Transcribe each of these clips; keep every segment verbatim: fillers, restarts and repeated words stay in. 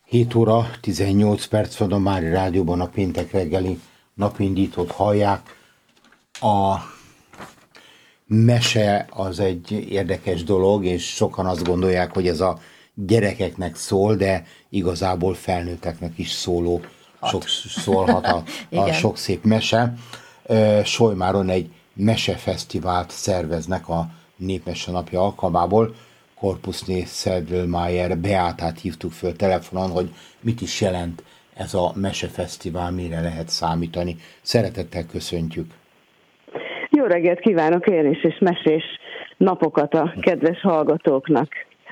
hét óra tizennyolc perc van, a Mári Rádióban a péntek reggeli napindítót hallják. A mese az egy érdekes dolog, és sokan azt gondolják, hogy ez a gyerekeknek szól, de igazából felnőtteknek is szóló, sok, szólhat a, a sok szép mese. Solymáron egy mesefesztivált szerveznek a Népmese Napja alkalmából. Korpuszné Szedlmájer Beátát hívtuk föl telefonon, hogy mit is jelent ez a mesefesztivál, mire lehet számítani. Szeretettel köszöntjük. Jó reggelt kívánok én is, és mesés napokat a kedves hallgatóknak.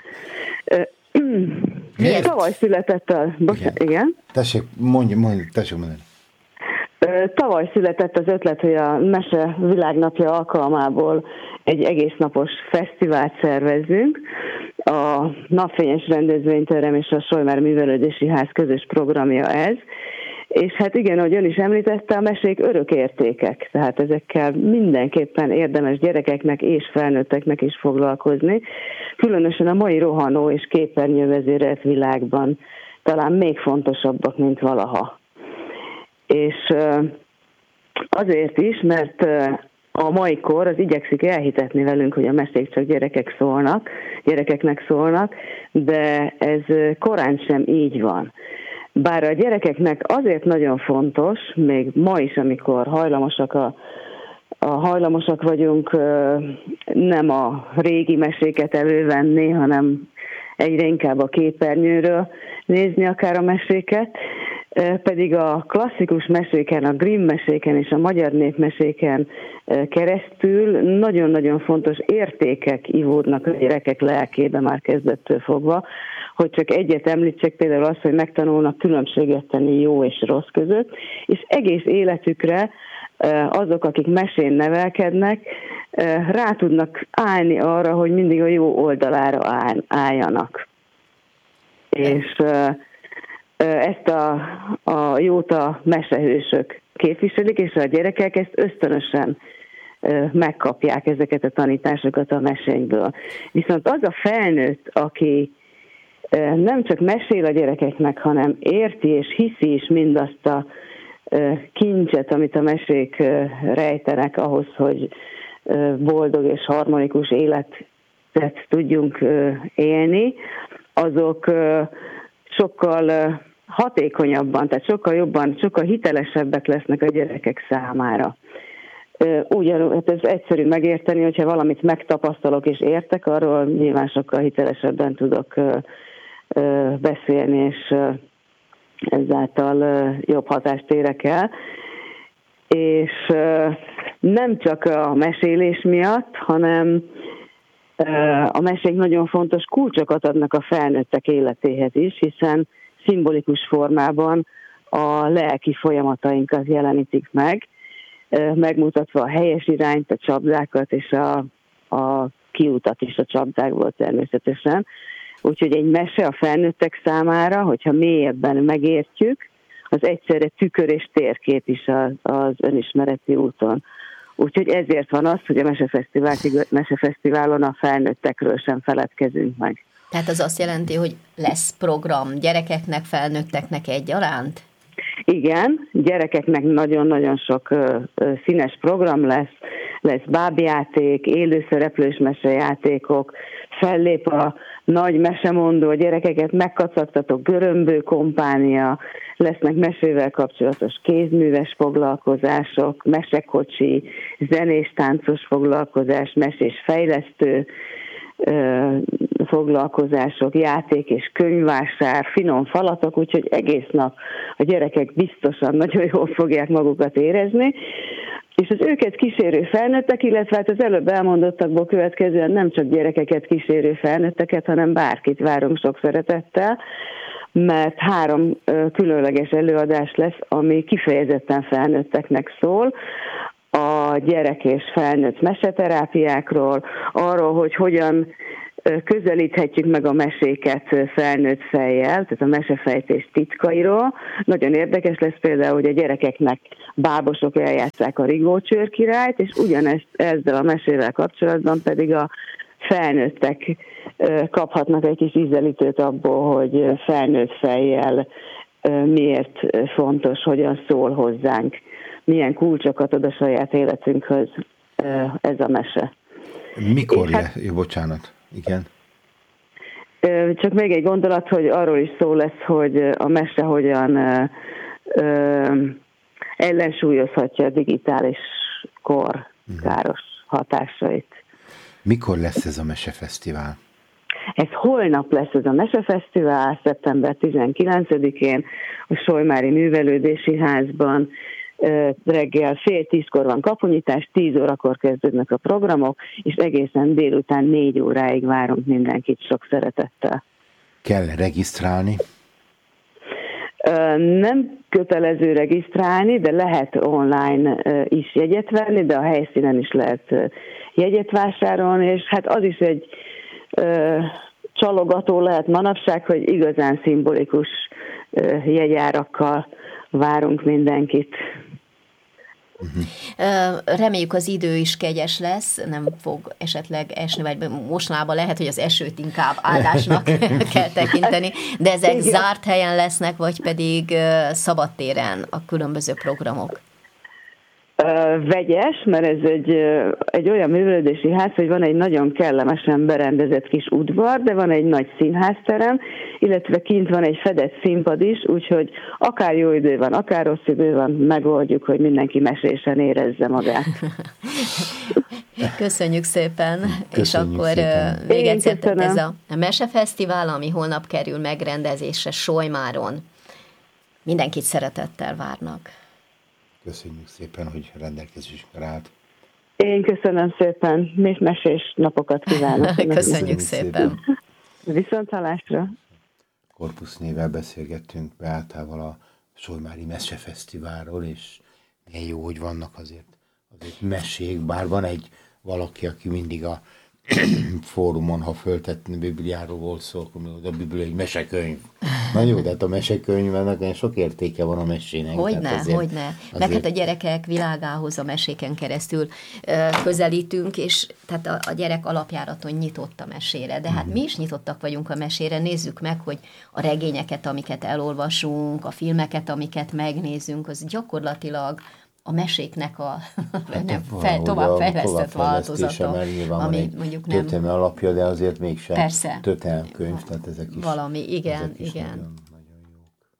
Miért? Tavaly született a... Bocsánat, igen. igen? Tessék, mondj, mondj, tessék mondani. Tavaly született az ötlet, hogy a Mese Világnapja alkalmából egy egésznapos fesztivált szervezzünk. A Napfényes Rendezvényterem és a Solymár Művelődési Ház közös programja ez. És hát igen, ahogy ön is említette, a mesék örök értékek, tehát ezekkel mindenképpen érdemes gyerekeknek és felnőtteknek is foglalkozni. Különösen a mai rohanó és képernyővezérelt világban talán még fontosabbak, mint valaha. És azért is, mert a mai kor az igyekszik elhitetni velünk, hogy a mesék csak gyerekek szólnak, gyerekeknek szólnak, de ez korán sem így van. Bár a gyerekeknek azért nagyon fontos, még ma is, amikor hajlamosak, a, a hajlamosak vagyunk nem a régi meséket elővenni, hanem egyre inkább a képernyőről nézni akár a meséket, pedig a klasszikus meséken, a Grimm meséken és a magyar népmeséken keresztül nagyon-nagyon fontos értékek ivódnak a gyerekek lelkébe már kezdettől fogva, hogy csak egyet említsek, például azt, hogy megtanulnak különbséget tenni jó és rossz között, és egész életükre azok, akik mesén nevelkednek, rá tudnak állni arra, hogy mindig a jó oldalára álljanak. És ezt a, a jót a mesehősök képviselik, és a gyerekek ezt ösztönösen megkapják, ezeket a tanításokat a mesénkből. Viszont az a felnőtt, aki nem csak mesél a gyerekeknek, hanem érti és hiszi is mindazt a kincset, amit a mesék rejtenek ahhoz, hogy boldog és harmonikus életet tudjunk élni, azok sokkal hatékonyabban, tehát sokkal jobban, sokkal hitelesebbek lesznek a gyerekek számára. Ugyanúgy, hát ez egyszerű megérteni, hogyha valamit megtapasztalok és értek, arról nyilván sokkal hitelesebben tudok beszélni, és ezáltal jobb hatást érek el. És nem csak a mesélés miatt, hanem a mesék nagyon fontos kulcsokat adnak a felnőttek életéhez is, hiszen szimbolikus formában a lelki folyamatainkat jelenítik meg, megmutatva a helyes irányt, a csapdákat és a, a kiutat is a csapdákból természetesen. Úgyhogy egy mese a felnőttek számára, hogyha mélyebben megértjük, az egyszerre tükör és térkép is az, az önismereti úton. Úgyhogy ezért van az, hogy a Mesefesztivál, Mesefesztiválon a felnőttekről sem feledkezünk meg. Tehát az azt jelenti, hogy lesz program gyerekeknek, felnőtteknek egyaránt? Igen, gyerekeknek nagyon-nagyon sok ö, ö, színes program lesz, lesz bábjáték, élőszereplős mesejátékok, fellép a nagy mesemondó, a gyerekeket megkacagtató görömbő kompánia, lesznek mesével kapcsolatos kézműves foglalkozások, mesekocsi, zenés táncos foglalkozás, mesés fejlesztő ö, foglalkozások, játék és könyvvásár, finom falatok, úgyhogy egész nap a gyerekek biztosan nagyon jól fogják magukat érezni, és az őket kísérő felnőttek, illetve hát az előbb elmondottakból következően nem csak gyerekeket kísérő felnőtteket, hanem bárkit várunk sok szeretettel, mert három különleges előadás lesz, ami kifejezetten felnőtteknek szól, a gyerek és felnőtt meseterápiákról, arról, hogy hogyan közelíthetjük meg a meséket felnőtt fejjel, tehát a mesefejtés titkairól. Nagyon érdekes lesz például, hogy a gyerekeknek bábosok eljátsszák a Rigócsőr királyt, és ugyanezt ezzel a mesével kapcsolatban pedig a felnőttek kaphatnak egy kis ízelítőt abból, hogy felnőtt fejjel miért fontos, hogyan szól hozzánk, milyen kulcsokat ad a saját életünkhöz ez a mese. Mikor hát, le? Jó, bocsánat. Igen. Csak még egy gondolat, hogy arról is szó lesz, hogy a mese hogyan ö, ö, ellensúlyozhatja a digitális kor káros hatásait. Mikor lesz ez a mesefesztivál? Ez holnap lesz ez a mesefesztivál, szeptember tizenkilencedikén a Solymári Művelődési Házban. Reggel fél tízkor van kapunyítás, tíz órakor kezdődnek a programok, és egészen délután négy óráig várunk mindenkit sok szeretettel. Kell regisztrálni? Nem kötelező regisztrálni, de lehet online is jegyet venni, de a helyszínen is lehet jegyet vásárolni, és hát az is egy csalogató lehet manapság, hogy igazán szimbolikus jegyárakkal várunk mindenkit. Uh-huh. Reméljük az idő is kegyes lesz, nem fog esetleg esni, vagy mostanában lehet, hogy az esőt inkább áldásnak kell tekinteni, de ezek igen. zárt helyen lesznek, vagy pedig szabadtéren a különböző programok? Vegyes, mert ez egy, egy olyan művelődési ház, hogy van egy nagyon kellemesen berendezett kis udvar, de van egy nagy színházterem, illetve kint van egy fedett színpad is, úgyhogy akár jó idő van, akár rossz idő van, megoldjuk, hogy mindenki mesésen érezze magát. Köszönjük szépen, Köszönjük és akkor szépen. Még egyszer ez a Mesefesztivál, ami holnap kerül megrendezésre Solymáron. Mindenkit szeretettel várnak. Köszönjük szépen, hogy rendelkezésre állt. Én köszönöm szépen, még mesés napokat kívánok. Köszönjük, Köszönjük szépen. szépen. Viszonthallásra. Korpusz névvel beszélgettünk Beátával a Solymári Mesefesztiválról, és milyen jó, hogy vannak azért, azért mesék, bár van egy valaki, aki mindig a fórumon, ha föltetni Bibliáról volt szó, akkor a Biblia egy mesekönyv. Na jó, de hát a mesekönyvnek sok értéke van a mesének. Hogyne, azért, hogyne. Azért... Meg hát a gyerekek világához a meséken keresztül közelítünk, és tehát a, a gyerek alapjáraton nyitott a mesére. De hát mm. mi is nyitottak vagyunk a mesére. Nézzük meg, hogy a regényeket, amiket elolvasunk, a filmeket, amiket megnézünk, az gyakorlatilag a meséknek a hát nem, fel, továbbfejlesztett változata, ami mondjuk nem... történelmi alapja, de azért mégsem Persze. történelmi könyv, tehát ezek is... Valami, igen, ezek is igen. Nagyon...